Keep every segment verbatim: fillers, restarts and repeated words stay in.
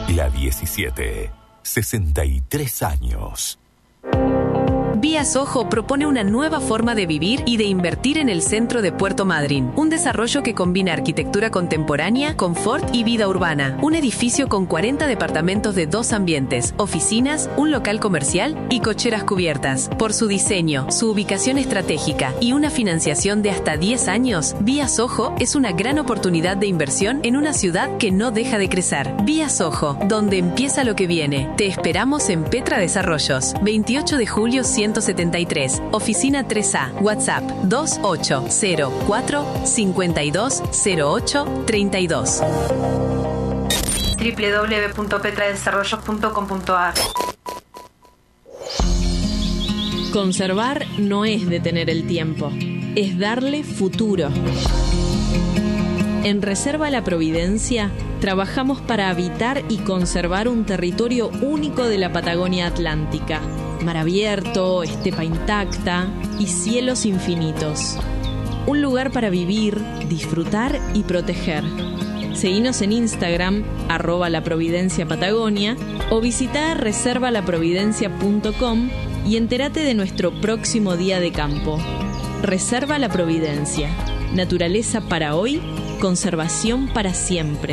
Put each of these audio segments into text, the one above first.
La diecisiete. sesenta y tres años. Vía Soho propone una nueva forma de vivir y de invertir en el centro de Puerto Madryn. Un desarrollo que combina arquitectura contemporánea, confort y vida urbana. Un edificio con cuarenta departamentos de dos ambientes, oficinas, un local comercial y cocheras cubiertas. Por su diseño, su ubicación estratégica y una financiación de hasta diez años, Vía Soho es una gran oportunidad de inversión en una ciudad que no deja de crecer. Vía Soho, donde empieza lo que viene. Te esperamos en Petra Desarrollos, veintiocho de julio ciento setenta y tres, Oficina tres A, WhatsApp dos ocho cero cuatro cinco dos cero ocho tres dos. doble u doble u doble u punto petra desarrollos punto com punto a r. Conservar no es detener el tiempo, es darle futuro. En Reserva La Providencia trabajamos para habitar y conservar un territorio único de la Patagonia Atlántica. Mar abierto, estepa intacta y cielos infinitos. Un lugar para vivir, disfrutar y proteger. Seguinos en Instagram, arroba La Providencia Patagonia, o visita reserva la providencia punto com y entérate de nuestro próximo día de campo. Reserva La Providencia. Naturaleza para hoy, conservación para siempre.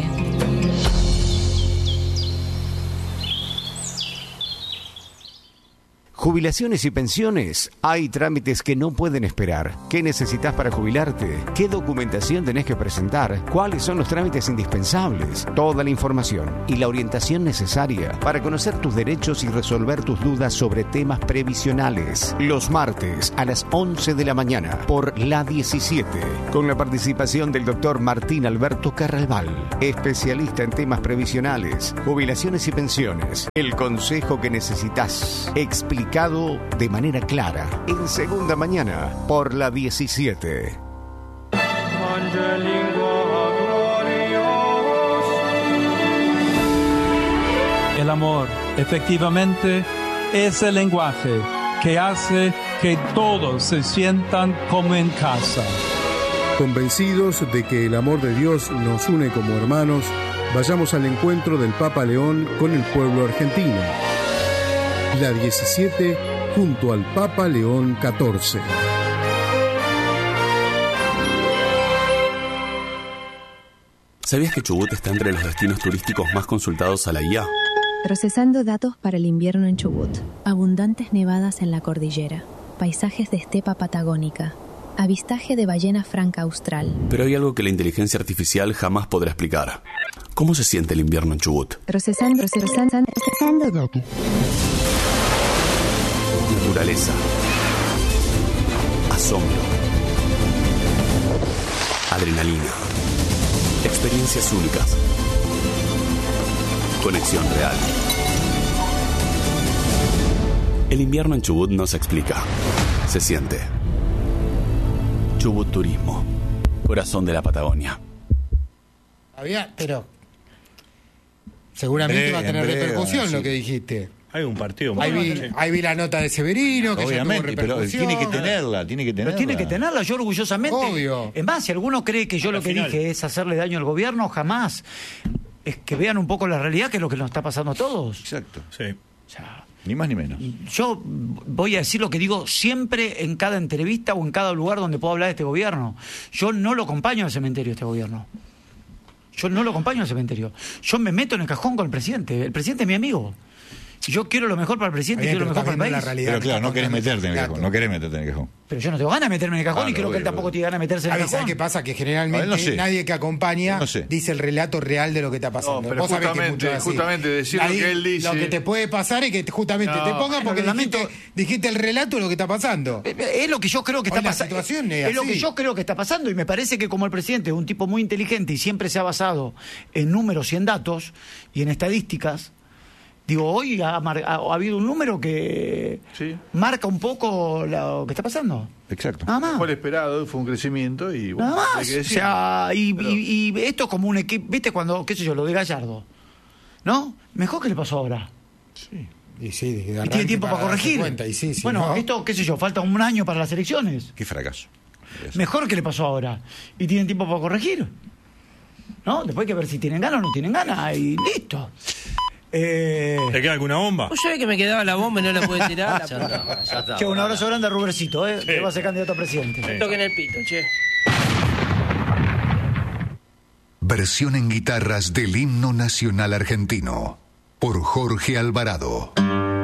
Jubilaciones y pensiones. Hay trámites que no pueden esperar. ¿Qué necesitas para jubilarte? ¿Qué documentación tenés que presentar? ¿Cuáles son los trámites indispensables? Toda la información y la orientación necesaria para conocer tus derechos y resolver tus dudas sobre temas previsionales. Los martes a las once de la mañana por La diecisiete. Con la participación del doctor Martín Alberto Carralbal, especialista en temas previsionales, jubilaciones y pensiones. El consejo que necesitas. Explicado de manera clara en Segunda Mañana por La diecisiete. El amor, efectivamente, es el lenguaje que hace que todos se sientan como en casa. Convencidos de que el amor de Dios nos une como hermanos, vayamos al encuentro del Papa León con el pueblo argentino. La diecisiete junto al Papa León catorce. ¿Sabías que Chubut está entre los destinos turísticos más consultados a la I A? Procesando datos para el invierno en Chubut. Abundantes nevadas en la cordillera. Paisajes de estepa patagónica. Avistaje de ballena franca austral. Pero hay algo que la inteligencia artificial jamás podrá explicar. ¿Cómo se siente el invierno en Chubut? Procesando, procesando, procesando datos. Naturaleza. Asombro. Adrenalina. Experiencias únicas. Conexión real. El invierno en Chubut no se explica. Se siente. Chubut Turismo. Corazón de la Patagonia. Había, pero seguramente va a tener breve, repercusión sí. lo que dijiste. Hay un partido Ahí vi, más. ahí vi la nota de Severino, que Obviamente, ya tuvo pero repercusión. tiene que tenerla, tiene que tenerla. Pero tiene que tenerla, yo orgullosamente. Obvio. Es más, si alguno cree que yo Al lo que final. dije es hacerle daño al gobierno, jamás. Es que vean un poco la realidad, que es lo que nos está pasando a todos. Exacto. Sí. O sea, ni más ni menos. yo voy a decir lo que digo siempre en cada entrevista o en cada lugar donde puedo hablar de este gobierno. Yo no lo acompaño al cementerio, este gobierno. Yo no lo acompaño al cementerio. Yo me meto en el cajón con el presidente. El presidente es mi amigo. Si yo quiero lo mejor para el presidente, Bien, quiero lo mejor para el país. Pero claro, no querés meterte en el cajón. No querés meterte en el cajón. Pero yo no tengo ganas de meterme en el cajón Ah, y creo obvio, que él tampoco obvio. tiene ganas de meterse en el ¿Sabes cajón. qué pasa? Que A ver, generalmente no sé. nadie que acompaña No sé. dice el relato real de lo que está pasando. No, pero Vos sabés que es justamente- mucho así. justamente decir lo Nadie- que él dice- Lo que te puede pasar es que justamente No, te pongas bueno, porque lo dijiste, lamento. dijiste el relato de lo que está pasando. Es lo que yo creo que Hoy está la pasando. situación es Es lo así. que yo creo que está pasando y me parece que como el presidente es un tipo muy inteligente y siempre se ha basado en números y en datos y en estadísticas, digo, hoy ha, mar- ha- ha habido un número que Sí. marca un poco lo que está pasando. Exacto. Nada más. Fue el esperado, fue un crecimiento y bueno, Nada hay más. que O decir. sea, y, Pero- y- y esto es como un equipo, ¿viste? Cuando, qué sé yo, lo de Gallardo, ¿no? Mejor que le pasó ahora. Sí. Y sí, de Y arranque tiene tiempo para, darse corregir. cuenta, y sí, sí, bueno, ¿no? esto, qué sé yo, falta un año para las elecciones. Qué fracaso. Mejor que le pasó ahora. Y tienen tiempo para corregir. ¿No? Después hay que ver si tienen ganas o no tienen ganas. Y listo. Eh... ¿Te queda alguna bomba? ¿Vos sabés que me quedaba la bomba y no la pude tirar? La ya puta. está, ya está. Che, un abrazo grande a Rubercito, ¿eh? Sí. Que va a ser candidato a presidente. Sí. Toquen el pito, che. Versión en guitarras del himno nacional argentino por Jorge Alvarado.